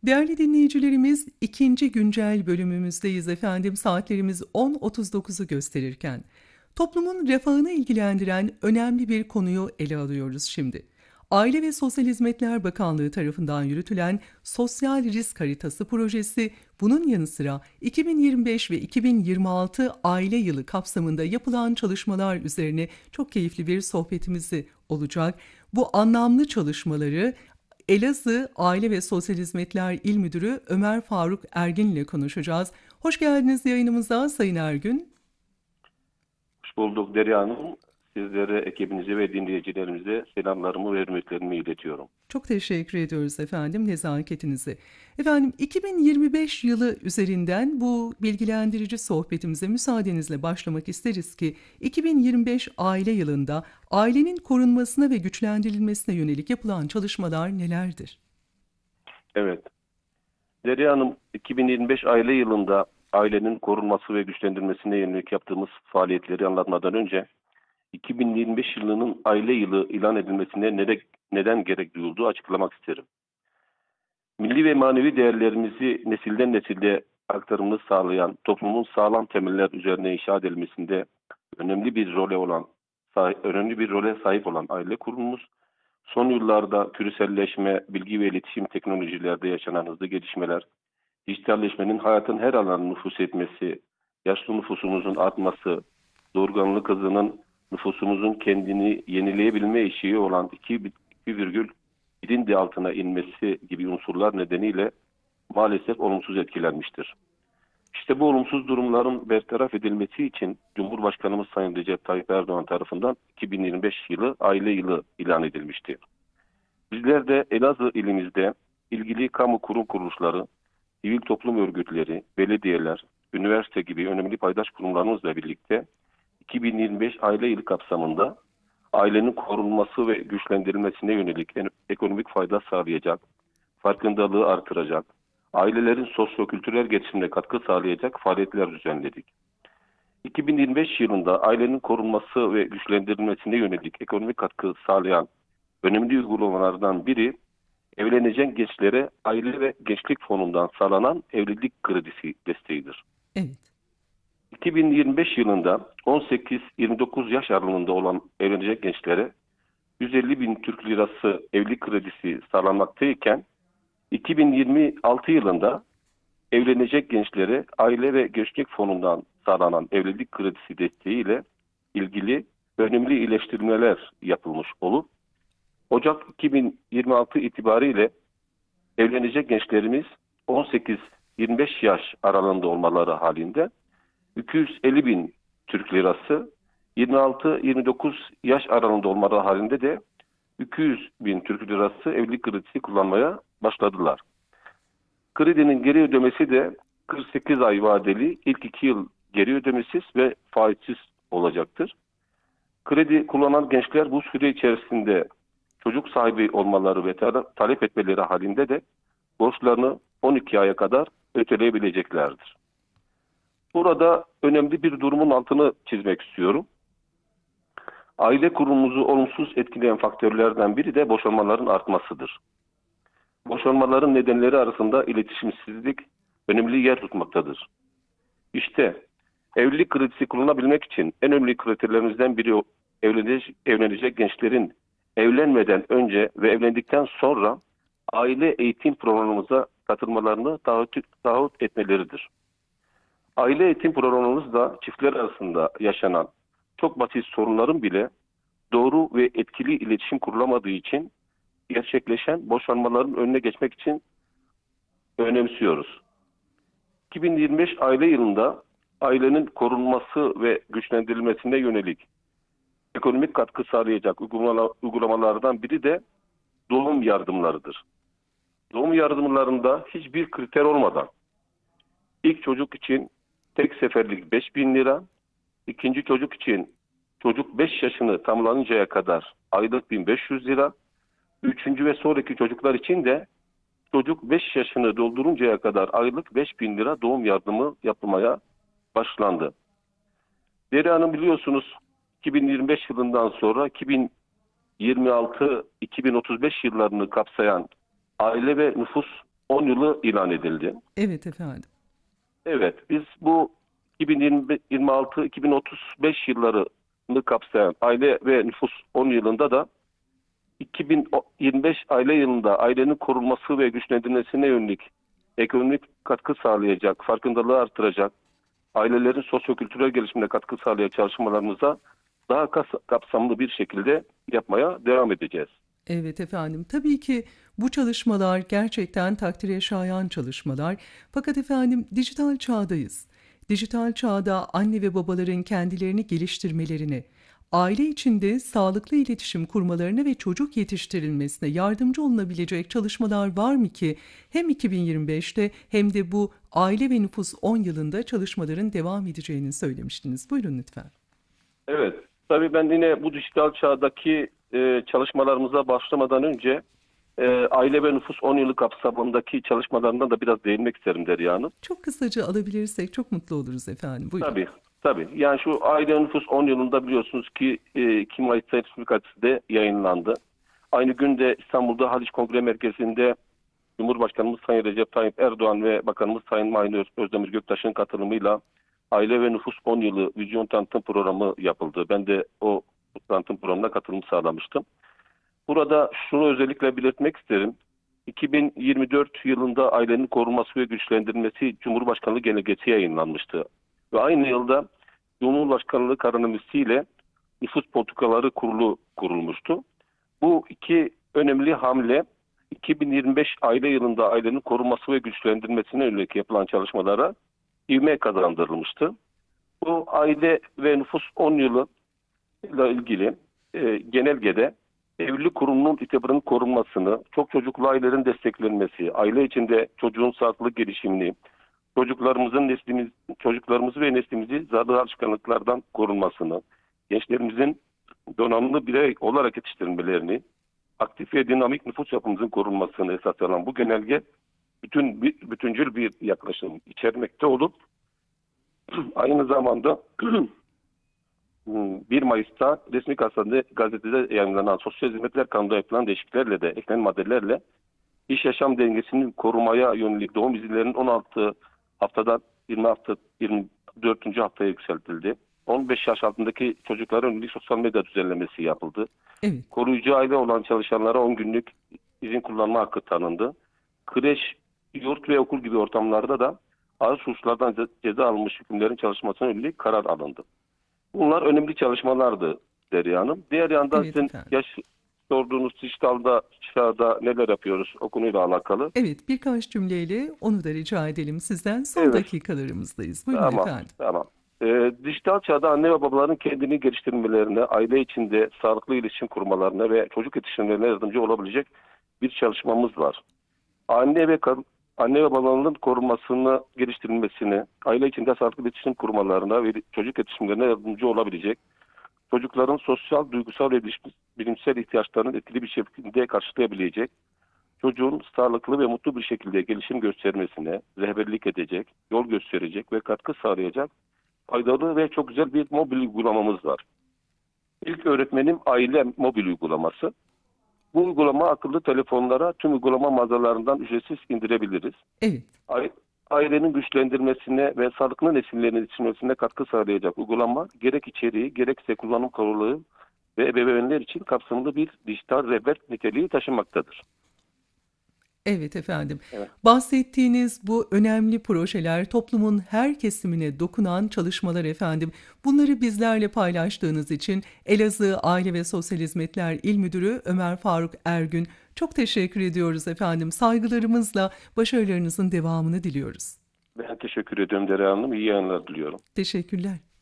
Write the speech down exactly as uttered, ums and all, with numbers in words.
Değerli dinleyicilerimiz, ikinci güncel bölümümüzdeyiz efendim. Saatlerimiz on otuz dokuzu gösterirken. Toplumun refahını ilgilendiren önemli bir konuyu ele alıyoruz şimdi. Aile ve Sosyal Hizmetler Bakanlığı tarafından yürütülen Sosyal Risk Haritası projesi, bunun yanı sıra iki bin yirmi beş ve iki bin yirmi altı aile yılı kapsamında yapılan çalışmalar üzerine çok keyifli bir sohbetimizi olacak. Bu anlamlı çalışmaları Elazığ Aile ve Sosyal Hizmetler İl Müdürü Ömer Faruk Ergin ile konuşacağız. Hoş geldiniz yayınımıza Sayın Ergün. Hoş bulduk Derya Hanım. Sizlere, ekibinize ve dinleyicilerimize selamlarımı ve hürmetlerimi iletiyorum. Çok teşekkür ediyoruz efendim nezaketinize. Efendim iki bin yirmi beş yılı üzerinden bu bilgilendirici sohbetimize müsaadenizle başlamak isteriz ki iki bin yirmi beş aile yılında ailenin korunmasına ve güçlendirilmesine yönelik yapılan çalışmalar nelerdir? Evet. Derya Hanım, iki bin yirmi beş aile yılında ailenin korunması ve güçlendirilmesine yönelik yaptığımız faaliyetleri anlatmadan önce iki bin yirmi beş yılının aile yılı ilan edilmesine neden, neden gerek duyulduğu açıklamak isterim. Milli ve manevi değerlerimizi nesilden nesile aktarımını sağlayan, toplumun sağlam temeller üzerine inşa edilmesinde önemli bir role olan, önemli bir role sahip olan aile kurumumuz, son yıllarda küreselleşme, bilgi ve iletişim teknolojilerde yaşanan hızlı gelişmeler, dijitalleşmenin hayatın her alanını nüfuz etmesi, yaşlı nüfusumuzun artması, doğurganlık hızının nüfusumuzun kendini yenileyebilme eşiği olan iki virgül birin de altına inmesi gibi unsurlar nedeniyle maalesef olumsuz etkilenmiştir. İşte bu olumsuz durumların bertaraf edilmesi için Cumhurbaşkanımız Sayın Recep Tayyip Erdoğan tarafından iki bin yirmi beş yılı aile yılı ilan edilmişti. Bizler de Elazığ ilimizde ilgili kamu kurum kuruluşları, sivil toplum örgütleri, belediyeler, üniversite gibi önemli paydaş kurumlarımızla birlikte iki bin yirmi beş aile yılı kapsamında ailenin korunması ve güçlendirilmesine yönelik ekonomik fayda sağlayacak, farkındalığı artıracak, ailelerin sosyo-kültürel gelişimine katkı sağlayacak faaliyetler düzenledik. iki bin yirmi beş yılında ailenin korunması ve güçlendirilmesine yönelik ekonomik katkı sağlayan önemli uygulamalardan biri, evlenecek gençlere Aile ve Gençlik Fonu'ndan sağlanan evlilik kredisi desteğidir. Evet. iki bin yirmi beş yılında on sekiz yirmi dokuz yaş aralığında olan evlenecek gençlere yüz elli bin Türk Lirası evlilik kredisi sağlanmaktayken, iki bin yirmi altı yılında evlenecek gençlere Aile ve Gençlik Fonu'ndan sağlanan evlilik kredisi desteğiyle ilgili önemli iyileştirmeler yapılmış olup, Ocak iki bin yirmi altı itibariyle evlenecek gençlerimiz on sekiz yirmi beş yaş aralığında olmaları halinde iki yüz elli bin Türk Lirası, yirmi altı yirmi dokuz yaş aralığında olmaları halinde de iki yüz bin Türk Lirası evlilik kredisi kullanmaya başladılar. Kredinin geri ödemesi de kırk sekiz ay vadeli, ilk iki yıl geri ödemesiz ve faizsiz olacaktır. Kredi kullanan gençler bu süre içerisinde çocuk sahibi olmaları ve talep etmeleri halinde de borçlarını on iki aya kadar ödeleyebileceklerdir. Burada önemli bir durumun altını çizmek istiyorum. Aile kurumumuzu olumsuz etkileyen faktörlerden biri de boşanmaların artmasıdır. Boşanmaların nedenleri arasında iletişimsizlik önemli yer tutmaktadır. İşte evlilik kredisi kullanabilmek için en önemli kriterlerimizden biri evlenecek, evlenecek gençlerin evlenmeden önce ve evlendikten sonra aile eğitim programımıza katılmalarını taahhüt, taahhüt etmeleridir. Aile eğitim programımızda çiftler arasında yaşanan çok basit sorunların bile doğru ve etkili iletişim kurulamadığı için gerçekleşen boşanmaların önüne geçmek için önemsiyoruz. iki bin yirmi beş aile yılında ailenin korunması ve güçlendirilmesine yönelik ekonomik katkı sağlayacak uygulamalardan biri de doğum yardımlarıdır. Doğum yardımlarında hiçbir kriter olmadan ilk çocuk için tek seferlik beş bin lira, ikinci çocuk için çocuk beş yaşını tamamlanıncaya kadar aylık bin beş yüz lira, üçüncü ve sonraki çocuklar için de çocuk beş yaşını dolduruncaya kadar aylık beş bin lira doğum yardımı yapılmaya başlandı. Derya Hanım, biliyorsunuz iki bin yirmi beş yılından sonra iki bin yirmi altı iki bin otuz beş yıllarını kapsayan aile ve nüfus on yılı ilan edildi. Evet efendim. Evet, biz bu iki bin yirmi altı iki bin otuz beş yıllarını kapsayan aile ve nüfus on yılında da iki bin yirmi beş aile yılında ailenin korunması ve güçlendirilmesine yönelik ekonomik katkı sağlayacak, farkındalığı artıracak, ailelerin sosyo-kültürel gelişimine katkı sağlayacak çalışmalarımıza daha kapsamlı bir şekilde yapmaya devam edeceğiz. Evet efendim. Tabii ki bu çalışmalar gerçekten takdire şayan çalışmalar. Fakat efendim dijital çağdayız. Dijital çağda anne ve babaların kendilerini geliştirmelerini, aile içinde sağlıklı iletişim kurmalarına ve çocuk yetiştirilmesine yardımcı olunabilecek çalışmalar var mı ki hem iki bin yirmi beşte hem de bu aile ve nüfus on yılında çalışmaların devam edeceğini söylemiştiniz. Buyurun lütfen. Evet, tabii ben yine bu dijital çağdaki e, çalışmalarımıza başlamadan önce e, aile ve nüfus on yılı kapsamındaki çalışmalarından da biraz değinmek isterim Derya Hanım. Çok kısaca alabilirsek çok mutlu oluruz efendim. Buyurun. Tabii, tabii. Yani şu aile ve nüfus on yılında biliyorsunuz ki e, iki Mayıs Sayın Gazetesi'de yayınlandı. Aynı günde İstanbul'da Haliç Kongre Merkezi'nde Cumhurbaşkanımız Sayın Recep Tayyip Erdoğan ve Bakanımız Sayın Mahir Özdemir Göktaş'ın katılımıyla Aile ve Nüfus on yılı vizyon tanıtım programı yapıldı. Ben de o tanıtım programına katılım sağlamıştım. Burada şunu özellikle belirtmek isterim. iki bin yirmi dört yılında ailenin korunması ve güçlendirilmesi Cumhurbaşkanlığı genelgesi yayınlanmıştı. Ve aynı yılda Cumhurbaşkanlığı kararnamesiyle Nüfus Politikaları Kurulu kurulmuştu. Bu iki önemli hamle iki bin yirmi beş aile yılında ailenin korunması ve güçlendirilmesine yönelik yapılan çalışmalara ivme kazandırılmıştı. Bu aile ve nüfus on yılı ile ilgili e, genelgede evlilik kurumunun itibarının korunmasını, çok çocuklu ailelerin desteklenmesi, aile içinde çocuğun sağlıklı gelişimini, çocuklarımızın neslimiz, çocuklarımızı ve neslimizi zararlı alışkanlıklardan korunmasını, gençlerimizin donanımlı birey olarak yetiştirilmelerini, aktif ve dinamik nüfus yapımızın korunmasını esas alan bu genelge bütün bütüncül bir yaklaşım içermekte olup aynı zamanda bir Mayıs'ta resmi gazetede, gazetede yayınlanan Sosyal Hizmetler Kanunu'nda yapılan değişikliklerle de eklenen maddelerle iş yaşam dengesini korumaya yönelik doğum izinlerinin on altı haftadan yirmi hafta yirmi dördüncü haftaya yükseltildi. on beş yaş altındaki çocuklara yönelik sosyal medya düzenlemesi yapıldı. Evet. Koruyucu aile olan çalışanlara on günlük izin kullanma hakkı tanındı. Kreş, yurt ve okul gibi ortamlarda da ağır suçlardan ceza alınmış hükümlerin çalışmasına yönelik karar alındı. Bunlar önemli çalışmalardı Derya Hanım. Diğer yandan Evet, sizin efendim. yaş sorduğunuz dijitalda, çağda neler yapıyoruz o konuyla alakalı. Evet, birkaç cümleyle onu da rica edelim sizden. Son Evet. dakikalarımızdayız. Buyurun Tamam, efendim. tamam. Ee, dijital çağda anne ve babaların kendini geliştirmelerine, aile içinde sağlıklı iletişim kurmalarına ve çocuk yetiştirmelerine yardımcı olabilecek bir çalışmamız var. Anne ve anne ve babaların korunmasını, geliştirilmesini, aile içinde sağlıklı iletişim kurmalarına ve çocuk yetiştirmelerine yardımcı olabilecek, çocukların sosyal, duygusal ve bilimsel ihtiyaçlarını etkili bir şekilde karşılayabilecek, çocuğun sağlıklı ve mutlu bir şekilde gelişim göstermesine rehberlik edecek, yol gösterecek ve katkı sağlayacak faydalı ve çok güzel bir mobil uygulamamız var. İlk öğretmenim aile mobil uygulaması. Bu uygulama akıllı telefonlara tüm uygulama mağazalarından ücretsiz indirebiliriz. Evet. Ailenin güçlendirmesine ve sağlıklı nesillerin yetiştirilmesine katkı sağlayacak uygulama gerek içeriği gerekse kullanım kılavuzu ve ebeveynler için kapsamlı bir dijital rehber niteliği taşımaktadır. Evet efendim. Evet. Bahsettiğiniz bu önemli projeler toplumun her kesimine dokunan çalışmalar efendim. Bunları bizlerle paylaştığınız için Elazığ Aile ve Sosyal Hizmetler İl Müdürü Ömer Faruk Ergün çok teşekkür ediyoruz efendim. Saygılarımızla başarılarınızın devamını diliyoruz. Ben teşekkür ediyorum Derya Hanım. İyi yayınlar diliyorum. Teşekkürler.